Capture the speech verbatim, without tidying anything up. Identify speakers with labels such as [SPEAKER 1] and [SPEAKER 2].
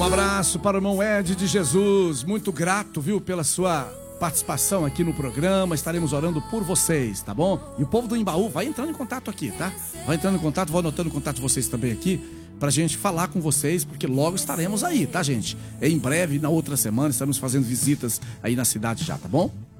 [SPEAKER 1] Um abraço para o irmão Ed de Jesus, muito grato, viu, pela sua participação aqui no programa, estaremos orando por vocês, tá bom? E o povo do Embaú vai entrando em contato aqui, tá? Vai entrando em contato, vou anotando o contato de vocês também aqui, pra gente falar com vocês, porque logo estaremos aí, tá, gente? Em breve, na outra semana, estaremos fazendo visitas aí na cidade já, tá bom?